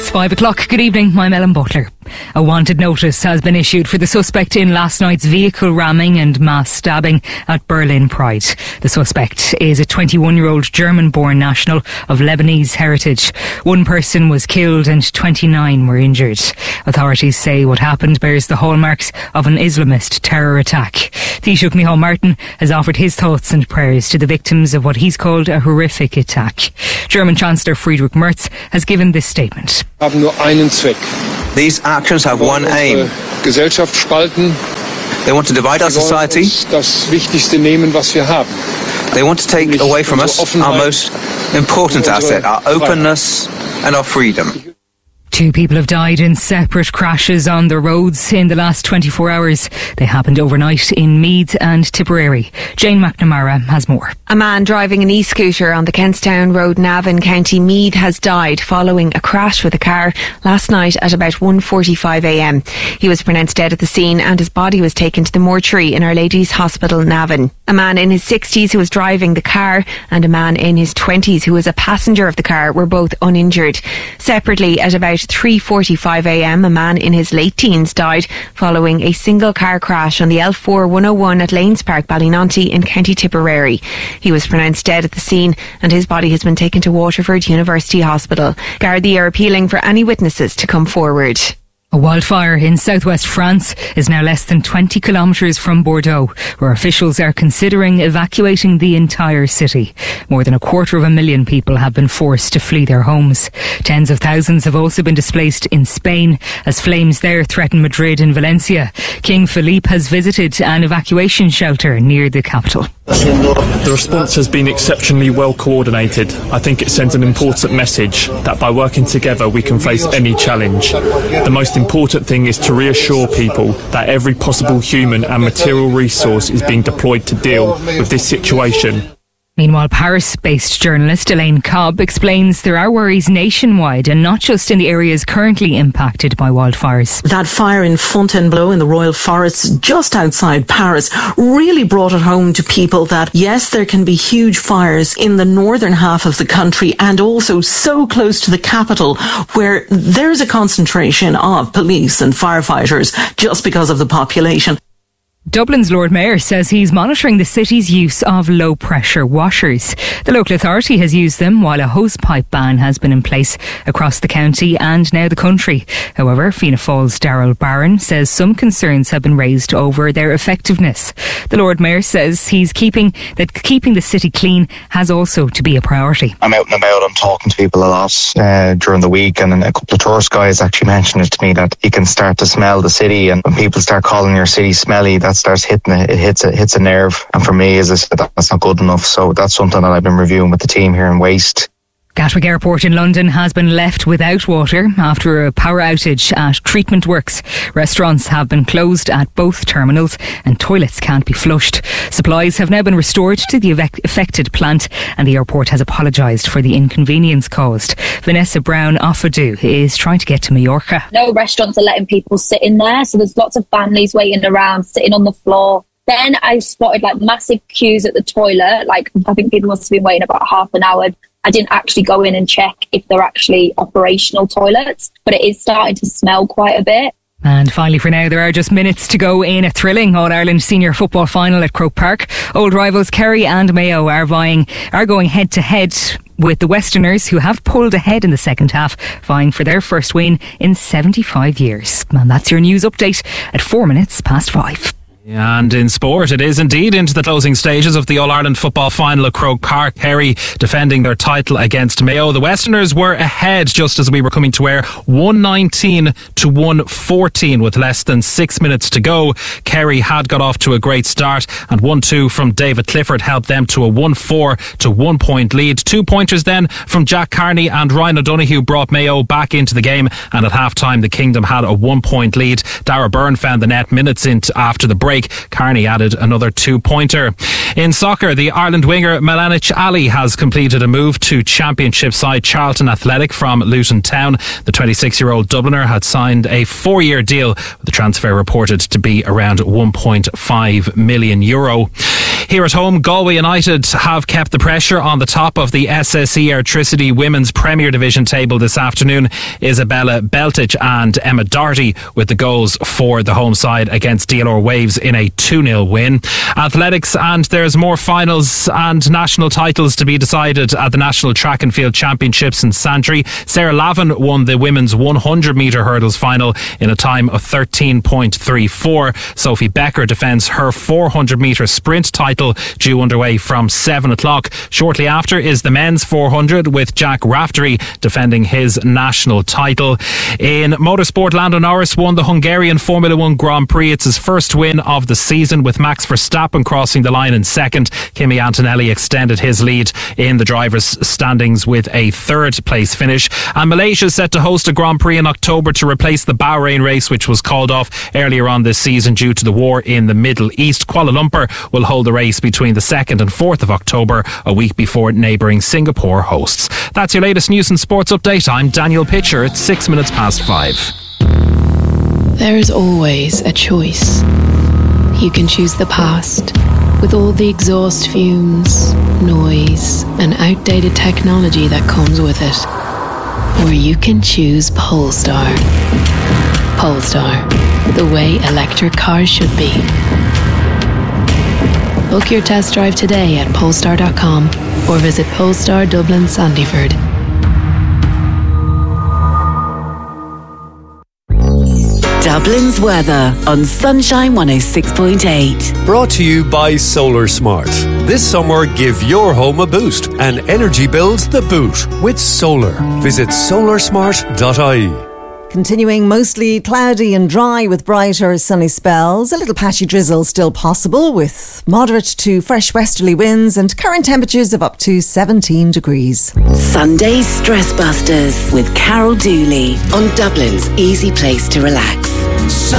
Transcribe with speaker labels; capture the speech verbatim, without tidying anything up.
Speaker 1: It's five o'clock. Good evening, I'm Ellen Butler. A wanted notice has been issued for the suspect in last night's vehicle ramming and mass stabbing at Berlin Pride. The suspect is a twenty-one-year-old German-born national of Lebanese heritage. One person was killed and twenty-nine were injured. Authorities say what happened bears the hallmarks of an Islamist terror attack. Taoiseach Micheál Martin has offered his thoughts and prayers to the victims of what he's called a horrific attack. German Chancellor Friedrich Merz has given this statement.
Speaker 2: These actions have one aim. They want to divide our society. They want to take away from us our most important asset, our openness and our freedom.
Speaker 1: Two people have died in separate crashes on the roads in the last twenty-four hours. They happened overnight in Meath and Tipperary. Jane McNamara has more.
Speaker 3: A man driving an e-scooter on the Kentstown Road, Navan, County Meath, has died following a crash with a car last night at about one forty-five a m. He was pronounced dead at the scene and his body was taken to the mortuary in Our Lady's Hospital, Navan. A man in his sixties who was driving the car and a man in his twenties who was a passenger of the car were both uninjured. Separately, at about three forty-five a m, a man in his late teens died following a single car crash on the L four one oh one at Lanes Park, Ballynonty in County Tipperary. He was pronounced dead at the scene and his body has been taken to Waterford University Hospital. Gardaí are appealing for any witnesses to come forward.
Speaker 1: A wildfire in southwest France is now less than twenty kilometres from Bordeaux, where officials are considering evacuating the entire city. More than a quarter of a million people have been forced to flee their homes. Tens of thousands have also been displaced in Spain as flames there threaten Madrid and Valencia. King Philippe has visited an evacuation shelter near the capital.
Speaker 4: The response has been exceptionally well coordinated. I think it sends an important message that by working together we can face any challenge. The most important thing is to reassure people that every possible human and material resource is being deployed to deal with this situation.
Speaker 1: Meanwhile, Paris-based journalist Elaine Cobb explains there are worries nationwide and not just in the areas currently impacted by wildfires.
Speaker 5: That fire in Fontainebleau in the Royal Forests just outside Paris really brought it home to people that, yes, there can be huge fires in the northern half of the country and also so close to the capital where there's a concentration of police and firefighters just because of the population.
Speaker 1: Dublin's Lord Mayor says he's monitoring the city's use of low-pressure washers. The local authority has used them while a hosepipe ban has been in place across the county and now the country. However, Fianna Fáil's Darrell Barron says some concerns have been raised over their effectiveness. The Lord Mayor says he's keeping that keeping the city clean has also to be a priority.
Speaker 6: I'm out and about, I'm talking to people a lot uh, during the week, and a couple of tourist guys actually mentioned it to me that you can start to smell the city, and when people start calling your city smelly, that starts hitting it, it hits a, hits a nerve. And for me, as I said, that's not good enough. So that's something that I've been reviewing with the team here in Waste.
Speaker 1: Gatwick Airport in London has been left without water after a power outage at treatment works. Restaurants have been closed at both terminals and toilets can't be flushed. Supplies have now been restored to the affected plant and the airport has apologised for the inconvenience caused. Vanessa Brown-Offadu is trying to get to Mallorca.
Speaker 7: No restaurants are letting people sit in there, so there's lots of families waiting around, sitting on the floor. Then I spotted like massive queues at the toilet. Like I think people must have been waiting about half an hour. I didn't actually go in and check if they're actually operational toilets, but it is starting to smell quite a bit.
Speaker 1: And finally for now, there are just minutes to go in a thrilling All-Ireland senior football final at Croke Park. Old rivals Kerry and Mayo are vying, are going head to head with the Westerners, who have pulled ahead in the second half, vying for their first win in seventy-five years. And that's your news update at four minutes past five.
Speaker 8: And in sport, it is indeed into the closing stages of the All-Ireland football final at Croke Park. Kerry defending their title against Mayo. The Westerners were ahead just as we were coming to air, one nineteen to one fourteen with less than six minutes to go. Kerry had got off to a great start and one two from David Clifford helped them to a one four to one point lead. Two pointers then from Jack Carney and Ryan O'Donoghue brought Mayo back into the game, and at half time the Kingdom had a one point lead. Dara Byrne found the net minutes into after the break. Carney added another two-pointer. In soccer, the Ireland winger Milanic Ali has completed a move to Championship side Charlton Athletic from Luton Town. The twenty-six-year-old Dubliner had signed a four-year deal, with the transfer reported to be around one point five million euro. Here at home, Galway United have kept the pressure on the top of the S S E Airtricity Women's Premier Division table this afternoon. Isabella Beltic and Emma Doherty with the goals for the home side against D L R Waves in a two nil win. Athletics, and there's more finals and national titles to be decided at the National Track and Field Championships in Santry. Sarah Lavin won the women's one hundred metre hurdles final in a time of thirteen point three four. Sophie Becker defends her four hundred metre sprint title, due underway from seven o'clock. Shortly after is the men's four hundred with Jack Raftery defending his national title. In motorsport, Lando Norris won the Hungarian Formula One Grand Prix. It's his first win of the season, with Max Verstappen crossing the line in second. Kimi Antonelli extended his lead in the drivers' standings with a third place finish. And Malaysia is set to host a Grand Prix in October to replace the Bahrain race, which was called off earlier on this season due to the war in the Middle East. Kuala Lumpur will hold the race between the second and fourth of October, a week before neighbouring Singapore hosts. That's your latest news and sports update. I'm Daniel Pitcher. It's six minutes past five.
Speaker 9: There is always a choice. You can choose the past, with all the exhaust fumes, noise, and outdated technology that comes with it. Or you can choose Polestar. Polestar, the way electric cars should be. Book your test drive today at polestar dot com or visit Polestar Dublin Sandyford.
Speaker 10: Dublin's weather on Sunshine one oh six point eight.
Speaker 11: Brought to you by Solar Smart. This summer, give your home a boost and energy bills the boot with solar. Visit solar smart dot I E.
Speaker 12: Continuing mostly cloudy and dry with brighter sunny spells. A little patchy drizzle still possible with moderate to fresh westerly winds and current temperatures of up to seventeen degrees.
Speaker 10: Sunday's Stress Busters with Carol Dooley on Dublin's easy place to relax.